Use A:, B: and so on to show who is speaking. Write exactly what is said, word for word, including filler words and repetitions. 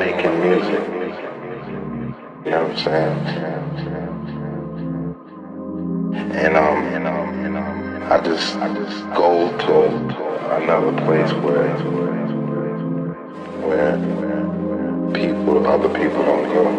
A: making music. You know what I'm saying? And um, and um, and um, I just, I just go to another place where, where, where people, other people don't go.